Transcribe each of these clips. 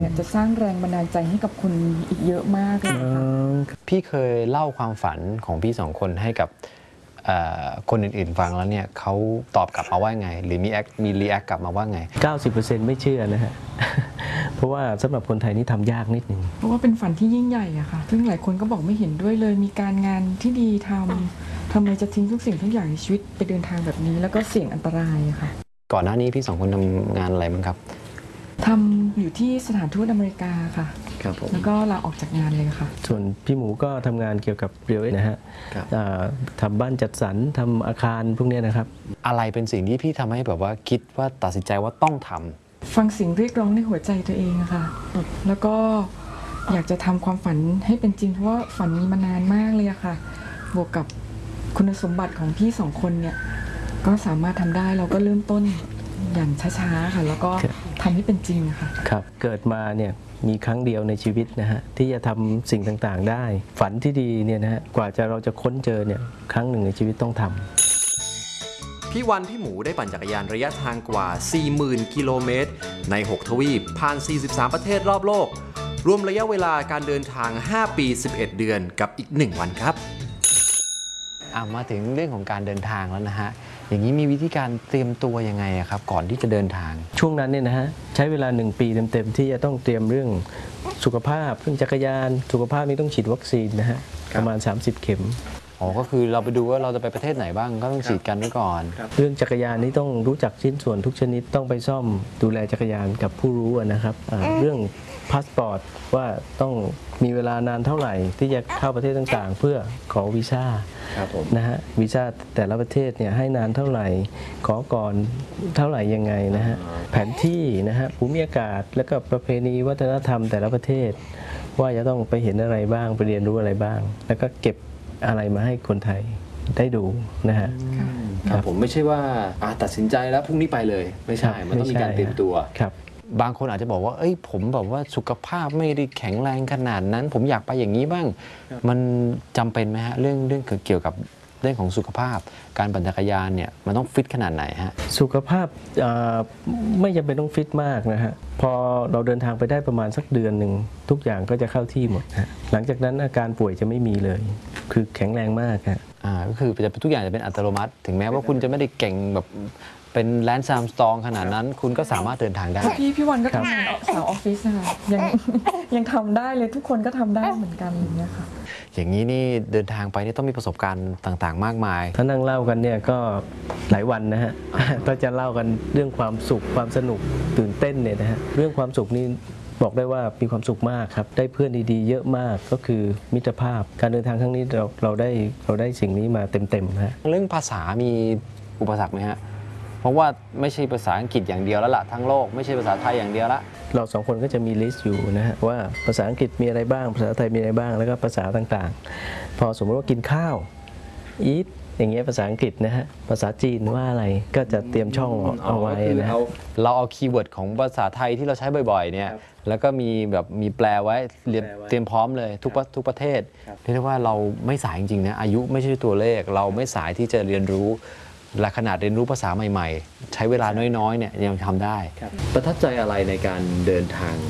จะสร้างแรงบันดาลใจให้กับคุณอีกเยอะมากเลยค่ะพี่เคยเล่าความฝันของพี่สองคนให้กับคนอื่นๆฟังแล้วเนี่ยเขาตอบกลับมาว่าไงหรือมีรีแอคกลับมาว่าไง 90% ไม่เชื่อนะฮะ เพราะว่าสำหรับคนไทยนี่ทำยากนิดนึงเพราะว่าเป็นฝันที่ยิ่งใหญ่อะค่ะซึ่งหลายคนก็บอกไม่เห็นด้วยเลยมีการงานที่ดีทำไมจะทิ้งทุกสิ่งทุกอย่างในชีวิตไปเดินทางแบบนี้แล้วก็เสี่ยงอันตรายอะค่ะก่อนหน้านี้พี่สองคนทำงานอะไรบ้างครับทำอยู่ที่สถานทูตอเมริกาค่ะครับผมแล้วก็ลาออกจากงานเลยค่ะส่วนพี่หมูก็ทำงานเกี่ยวกับเรียลนะฮะทำบ้านจัดสรรทำอาคารพวกนี้นะครับอะไรเป็นสิ่งที่พี่ทำให้แบบว่าคิดว่าตัดสินใจว่าต้องทำฟังเสียงเรียกร้องในหัวใจตัวเองอะค่ะแล้วก็อยากจะทำความฝันให้เป็นจริงเพราะว่าฝันมีมานานมากเลยอะค่ะบวกกับคุณสมบัติของพี่สองคนเนี่ยก็สามารถทำได้เราก็เริ่มต้นอย่างช้าๆค่ะแล้วก็ทำให้เป็นจริงนะคะครับเกิดมาเนี่ยมีครั้งเดียวในชีวิตนะฮะที่จะทำสิ่งต่างๆได้ฝันที่ดีเนี่ยนะฮะกว่าเราจะค้นเจอเนี่ยครั้งหนึ่งในชีวิตต้องทำพี่วันพี่หมูได้ปั่นจักรยานระยะทางกว่า 40,000 กิโลเมตรใน 6 ทวีปผ่าน 43 ประเทศรอบโลกรวมระยะเวลาการเดินทาง 5 ปี 11 เดือนกับอีก 1 วันครับมาถึงเรื่องของการเดินทางแล้วนะฮะอย่างนี้มีวิธีการเตรียมตัวยังไงครับก่อนที่จะเดินทางช่วงนั้นเนี่ยนะฮะใช้เวลา1 ปีเต็มๆที่จะต้องเตรียมเรื่องสุขภาพเรื่องจักรยานสุขภาพนี้ต้องฉีดวัคซีนนะฮะประมาณ30 เข็มก็คือเราไปดูว่าเราจะไปประเทศไหนบ้างก็ต้องฉีดกันไว้ก่อนเรื่องจักรยานนี้ต้องรู้จักชิ้นส่วนทุกชนิดต้องไปซ่อมดูแลจักรยานกับผู้รู้นะครับเรื่องพาสปอร์ตว่าต้องมีเวลานานเท่าไหร่ที่จะเข้าประเทศต่างๆเพื่อขอวีซ่านะฮะวีซ่าแต่ละประเทศเนี่ยให้นานเท่าไหร่ขอก่อนเท่าไหร่ยังไงนะฮะแผนที่นะฮะภูมิอากาศแล้วก็ประเพณีวัฒนธรรมแต่ละประเทศว่าจะต้องไปเห็นอะไรบ้างไปเรียนรู้อะไรบ้างแล้วก็เก็บอะไรมาให้คนไทยได้ดูนะฮะครับผมไม่ใช่ว่าตัดสินใจแล้วพรุ่งนี้ไปเลยไม่ใช่มันต้องมีการเตรียมตัวครับบางคนอาจจะบอกว่าผมแบบว่าสุขภาพไม่ได้แข็งแรงขนาดนั้นผมอยากไปอย่างนี้บ้างมันจำเป็นไหมฮะเรื่องเกี่ยวกับเรื่องของสุขภาพการปั่นจักรยานเนี่ยมันต้องฟิตขนาดไหนฮะสุขภาพไม่จำเป็นต้องฟิตมากนะฮะพอเราเดินทางไปได้ประมาณสักเดือนหนึ่งทุกอย่างก็จะเข้าที่หมดฮะหลังจากนั้นอาการป่วยจะไม่มีเลยคือแข็งแรงมากฮะก็คือทุกอย่างจะเป็นอัตโนมัติถึงแม้ว่าคุณจะไม่ได้เก่งแบบเป็นแลนซ์อาร์มสตรองขนาดนั้นคุณก็สามารถเดินทางได้พี่วันก็ทำงานสาวออฟฟิศนะคะยังทำได้เลยทุกคนก็ทำได้เหมือนกันอย่างเงี้ยค่ะอย่างนี้นี่เดินทางไปนี่ต้องมีประสบการณ์ต่างๆมากมายถ้านั่งเล่ากันเนี่ยก็หลายวันนะฮะก็จะเล่ากันเรื่องความสุขความสนุกตื่นเต้นเนี่ยนะฮะเรื่องความสุขนี่บอกได้ว่ามีความสุขมากครับได้เพื่อนดีๆเยอะมากก็คือมิตรภาพการเดินทางครั้งนี้เราได้สิ่งนี้มาเต็มๆฮะเรื่องภาษามีอุปสรรคไหมฮะเพราะว่าไม่ใช่ภาษาอังกฤษอย่างเดียวแล้วล่ะทั้งโลกไม่ใช่ภาษาไทยอย่างเดียวละเรา2 คนก็จะมีลิสต์อยู่นะฮะว่าภาษาอังกฤษมีอะไรบ้างภาษาไทยมีอะไรบ้างแล้วก็ภาษาต่างๆพอสมมติว่ากินข้าว eat อย่างเงี้ยภาษาอังกฤษนะฮะภาษาจีนว่าอะไรก็จะเตรียมช่องเอาไว้นะเราเอาคีย์เวิร์ดของภาษาไทยที่เราใช้บ่อยๆเนี่ยแล้วก็มีแปลไว้เตรียมพร้อมเลยทุกประเทศเรียกได้ว่าเราไม่สายจริงๆนะอายุไม่ใช่ตัวเลขเราไม่สายที่จะเรียนรู้และขนาดเรียนรู้ภาษาใหม่ๆใช้เวลาน้อยๆเนี่ยยังทำได้ประทับใจอะไรในการเดินทาง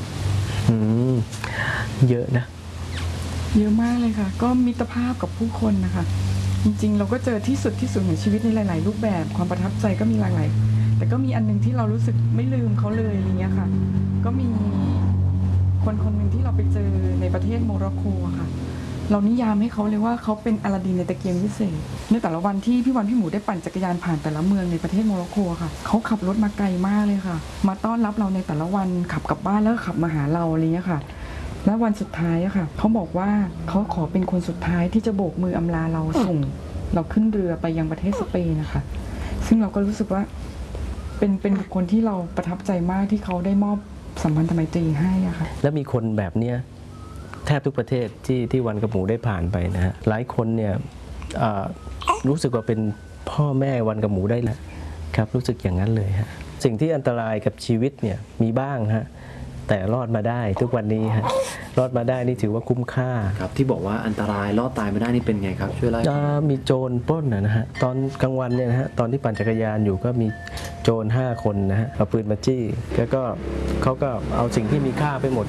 เยอะนะเยอะมากเลยค่ะก็มิตรภาพกับผู้คนนะคะจริงๆเราก็เจอที่สุดของชีวิตในหลายๆรูปแบบความประทับใจก็มีหลากหลายแต่ก็มีอันนึงที่เรารู้สึกไม่ลืมเขาเลยอย่างเงี้ยค่ะก็มีคนหนึ่งที่เราไปเจอในประเทศโมร็อกโกค่ะเรานิยามให้เขาเลยว่าเขาเป็นอลาดินในตะเกียงวิเศษในแต่ละวันที่พี่วันพี่หมูได้ปั่นจักรยานผ่านแต่ละเมืองในประเทศโมร็อกโกค่ะเขาขับรถมาไกลมากเลยค่ะมาต้อนรับเราในแต่ละวันขับกลับบ้านแล้วขับมาหาเราอะไรเงี้ยค่ะและวันสุดท้ายอะค่ะเขาบอกว่าเขาขอเป็นคนสุดท้ายที่จะโบกมืออำลาเราส่งเราขึ้นเรือไปยังประเทศสเปนนะคะซึ่งเราก็รู้สึกว่าเป็นบุคคลที่เราประทับใจมากที่เขาได้มอบสัมพันธไมตรีให้อะค่ะแล้วมีคนแบบเนี้ยแทบทุกประเทศที่วันกับหมูได้ผ่านไปนะฮะหลายคนเนี่ยรู้สึกว่าเป็นพ่อแม่วันกับหมูได้แล้วครับรู้สึกอย่างนั้นเลยฮะสิ่งที่อันตรายกับชีวิตเนี่ยมีบ้างฮะแต่รอดมาได้ทุกวันนี้ฮะรอดมาได้นี่ถือว่าคุ้มค่าครับที่บอกว่าอันตรายรอดตายไม่ได้นี่เป็นไงครับช่วยเล่ามีโจรปล้นนะฮะตอนกลางวันเนี่ยนะฮะตอนที่ปั่นจักรยานอยู่ก็มีโจร5 คนนะฮะเอาปืนมาจี้แล้วก็เขาก็เอาสิ่งที่มีค่าไปหมด